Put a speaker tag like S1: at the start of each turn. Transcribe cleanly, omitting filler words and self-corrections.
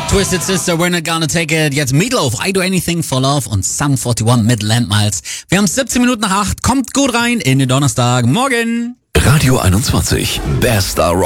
S1: Twisted Sister, We're Not Gonna Take It. Jetzt Meatloaf, I Do Anything for Love und Sum 41 mit Landmiles. Wir haben 17 Minuten nach 8. Kommt gut rein in den Donnerstag. Morgen.
S2: Radio 21. Best Rock.